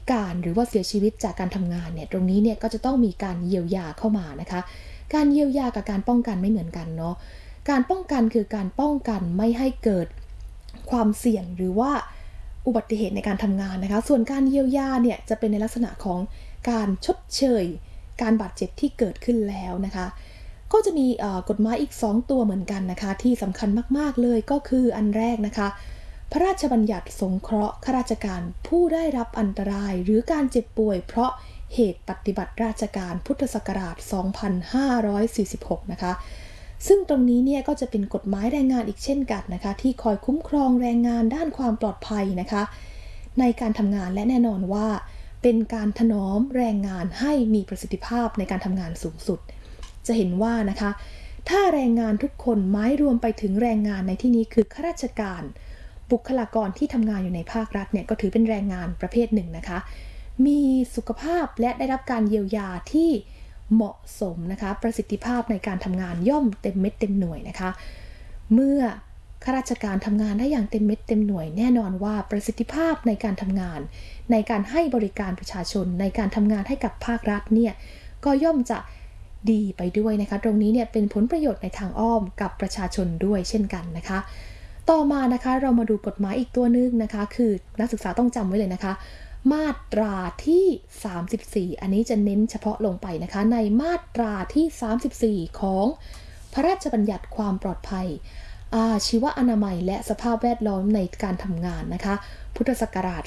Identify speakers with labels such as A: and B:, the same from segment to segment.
A: การหรือว่าเสียชีวิตจากการทำงานเนี่ยตรงนี้เนี่ยก็จะต้องมีการเยียวยาเข้ามานะคะการเยียวยากับการป้องกันไม่เหมือนกันเนาะการป้องกันคือการป้องกันไม่ให้เกิดความเสี่ยงหรือว่าอุบัติเหตุในการทำงานนะคะส่วนการเยียวยาเนี่ยจะเป็นในลักษณะของการชดเชยการบาดเจ็บที่เกิดขึ้นแล้วนะคะก็จะมีกฎหมายอีก2ตัวเหมือนกันนะคะที่สำคัญมากๆเลยก็คืออันแรกนะคะพระราชบัญญัติสงเคราะห์ข้าราชการผู้ได้รับอันตรายหรือการเจ็บป่วยเพราะเหตุปฏิบัติราชการพุทธศักราช 2546 นะคะซึ่งตรงนี้เนี่ยก็จะเป็นกฎหมายแรงงานอีกเช่นกันนะคะที่คอยคุ้มครองแรงงานด้านความปลอดภัยนะคะในการทำงานและแน่นอนว่าเป็นการถนอมแรงงานให้มีประสิทธิภาพในการทำงานสูงสุดจะเห็นว่านะคะถ้าแรงงานทุกคนหมายรวมไปถึงแรงงานในที่นี้คือข้าราชการบุคลากรที่ทำงานอยู่ในภาครัฐเนี่ยก็ถือเป็นแรงงานประเภทหนึ่งนะคะมีสุขภาพและได้รับการเยียวยาที่เหมาะสมนะคะประสิทธิภาพในการทำงานย่อมเต็มเม็ดเต็มหน่วยนะคะเมื่อข้าราชการทำงานได้อย่างเต็มเม็ดเต็มหน่วยแน่นอนว่าประสิทธิภาพในการทำงานในการให้บริการประชาชนในการทำงานให้กับภาครัฐเนี่ยก็ย่อมจะดีไปด้วยนะคะตรงนี้เนี่ยเป็นผลประโยชน์ในทางอ้อมกับประชาชนด้วยเช่นกันนะคะต่อมานะคะเรามาดูกฎหมายอีกตัวนึงนะคะคือนักศึกษาต้องจำไว้เลยนะคะมาตราที่34อันนี้จะเน้นเฉพาะลงไปนะคะในมาตราที่34ของพระราชบัญญัติความปลอดภัยอาชีวอนามัยและสภาพแวดล้อมในการทำงานนะคะพุทธศักราช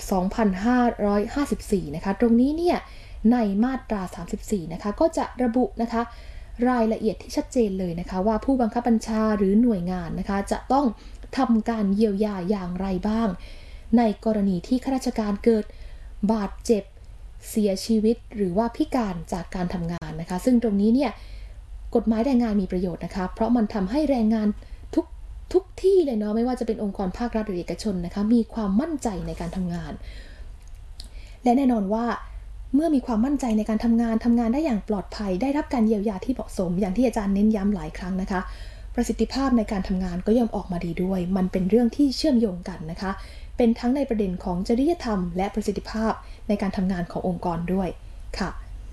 A: 2554 นะคะตรงนี้เนี่ยในมาตรา34นะคะก็จะระบุนะคะรายละเอียดที่ชัดเจนเลยนะคะว่าผู้บังคับบัญชาหรือหน่วยงานนะคะจะต้องทำการเยียวยาอย่างไรบ้างในกรณีที่ข้าราชการเกิดบาดเจ็บเสียชีวิตหรือว่าพิการจากการทำงานนะคะซึ่งตรงนี้เนี่ยกฎหมายแรงงานมีประโยชน์นะคะเพราะมันทำให้แรงงานทุกที่เลยเนาะไม่ว่าจะเป็นองค์กรภาครัฐหรือเอกชนนะคะมีความมั่นใจในการทำงานและแน่นอนว่าเมื่อมีความมั่นใจในการทำงานได้อย่างปลอดภัยได้รับการเยียวยาที่เหมาะสมอย่างที่อาจารย์เน้นย้ำหลายครั้งนะคะประสิทธิภาพในการทำงานก็ย่อมออกมาดีด้วยมันเป็นเรื่องที่เชื่อมโยงกันนะคะเป็นทั้งในประเด็นของจริยธรรมและประสิทธิภาพในการทำงานขององค์กรด้วยค่ะ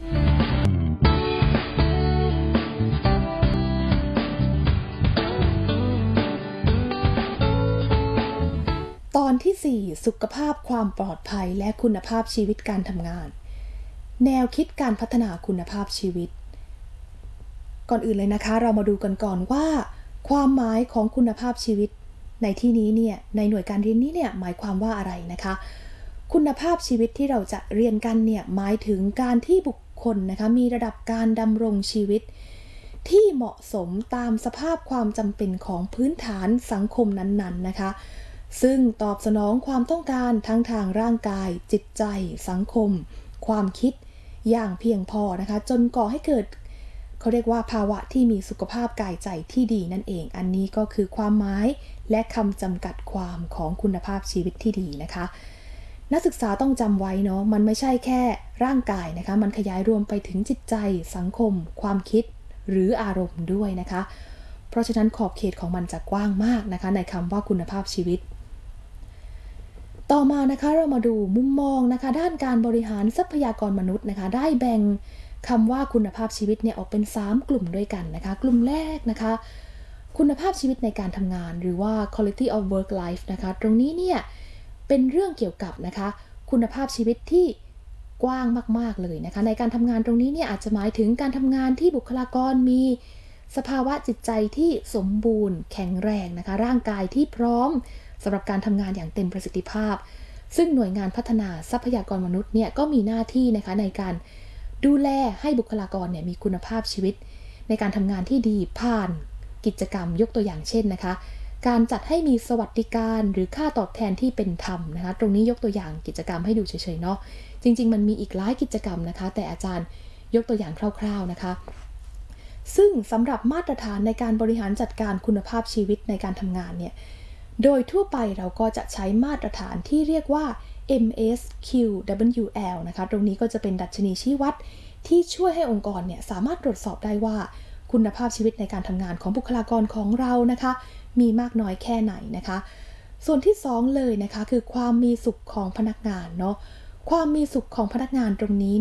A: ตอนที่4สุขภาพความปลอดภัยและคุณภาพชีวิตการทำงานแนวคิดการพัฒนาคุณภาพชีวิตก่อนอื่นเลยนะคะเรามาดูกันก่อนว่าความหมายของคุณภาพชีวิตในที่นี้เนี่ยในหน่วยการเรียนนี้เนี่ยหมายความว่าอะไรนะคะคุณภาพชีวิตที่เราจะเรียนกันเนี่ยหมายถึงการที่บุคคลนะคะมีระดับการดำรงชีวิตที่เหมาะสมตามสภาพความจำเป็นของพื้นฐานสังคมนั้นๆนะคะซึ่งตอบสนองความต้องการทั้งทางร่างกายจิตใจสังคมความคิดอย่างเพียงพอนะคะจนก่อให้เกิดเขาเรียกว่าภาวะที่มีสุขภาพกายใจที่ดีนั่นเองอันนี้ก็คือความหมายและคำจำกัดความของคุณภาพชีวิตที่ดีนะคะนักศึกษาต้องจำไว้เนาะมันไม่ใช่แค่ร่างกายนะคะมันขยายรวมไปถึงจิตใจสังคมความคิดหรืออารมณ์ด้วยนะคะเพราะฉะนั้นขอบเขตของมันจะกว้างมากนะคะในคำว่าคุณภาพชีวิตต่อมานะคะเรามาดูมุมมองนะคะด้านการบริหารทรัพยากรมนุษย์นะคะได้แบ่งคำว่าคุณภาพชีวิตเนี่ยออกเป็น3กลุ่มด้วยกันนะคะกลุ่มแรกนะคะคุณภาพชีวิตในการทำงานหรือว่า quality of work life นะคะตรงนี้เนี่ยเป็นเรื่องเกี่ยวกับนะคะคุณภาพชีวิตที่กว้างมากๆเลยนะคะในการทำงานตรงนี้เนี่ยอาจจะหมายถึงการทำงานที่บุคลากรมีสภาวะจิตใจที่สมบูรณ์แข็งแรงนะคะร่างกายที่พร้อมสำหรับการทำงานอย่างเต็มประสิทธิภาพซึ่งหน่วยงานพัฒนาทรัพยากรมนุษย์เนี่ยก็มีหน้าที่นะคะในการดูแลให้บุคลากรเนี่ยมีคุณภาพชีวิตในการทำงานที่ดีผ่านกิจกรรมยกตัวอย่างเช่นนะคะการจัดให้มีสวัสดิการหรือค่าตอบแทนที่เป็นธรรมนะคะตรงนี้ยกตัวอย่างกิจกรรมให้ดูเฉยๆเนาะจริงๆมันมีอีกหลายกิจกรรมนะคะแต่อาจารย์ยกตัวอย่างคร่าวๆนะคะซึ่งสำหรับมาตรฐานในการบริหารจัดการคุณภาพชีวิตในการทำงานเนี่ยโดยทั่วไปเราก็จะใช้มาตรฐานที่เรียกว่า MSQWL นะคะตรงนี้ก็จะเป็นดัชนีชี้วัดที่ช่วยให้องค์กรเนี่ยสามารถตรวจสอบได้ว่าคุณภาพชีวิตในการทำงานของบุคลากรของเรานะคะมีมากน้อยแค่ไหนนะคะส่วนที่2เลยนะคะคือความมีสุขของพนักงานเนาะความมีสุขของพนักงานตรงนี้